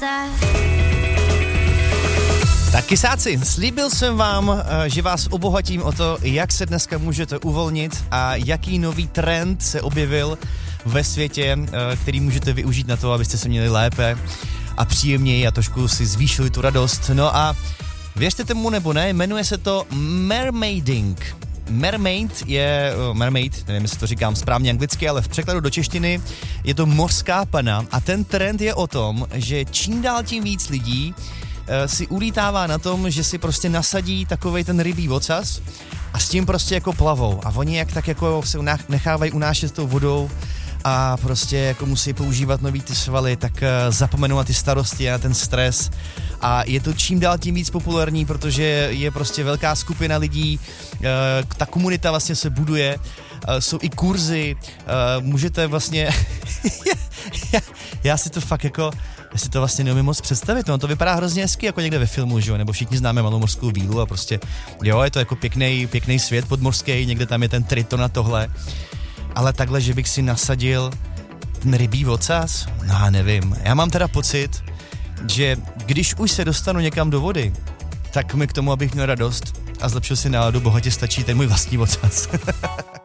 Tak kysáci, slíbil jsem vám, že vás obohatím o to, jak se dneska můžete uvolnit a jaký nový trend se objevil ve světě, který můžete využít na to, abyste se měli lépe a příjemněji a trošku si zvýšili tu radost. No a věřte tomu nebo ne, jmenuje se to mermaiding. Mermaid, nevím, jestli to říkám správně anglicky, ale v překladu do češtiny je to mořská pana a ten trend je o tom, že čím dál tím víc lidí si ulítává na tom, že si prostě nasadí takovej ten rybí ocas a s tím prostě jako plavou a oni jak tak jako se nechávají unášet tou vodou a prostě jako musí používat nový ty svaly, tak zapomenou na ty starosti a ten stres a je to čím dál tím víc populární, protože je prostě velká skupina lidí, ta komunita vlastně se buduje, jsou i kurzy, můžete vlastně, já si to fakt jako, já si to vlastně neumím moc představit, no to vypadá hrozně hezky jako někde ve filmu, že jo, nebo všichni známe Malou mořskou vílu a prostě, jo, je to jako pěkný svět podmořský, někde tam je ten Triton a tohle, ale takhle, že bych si nasadil ten rybí ocas, no já nevím, já mám teda pocit, že když už se dostanu někam do vody, tak mi k tomu, abych měl radost a zlepšil si náladu, bohatě stačí ten můj vlastní ocas.